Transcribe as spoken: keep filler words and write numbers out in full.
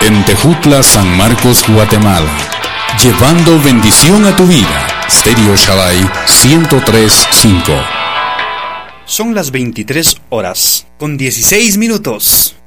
En Tejutla, San Marcos, Guatemala. Llevando bendición a tu vida. Stereo Shaddai ciento tres punto cinco. Son las veintitrés horas con dieciséis minutos.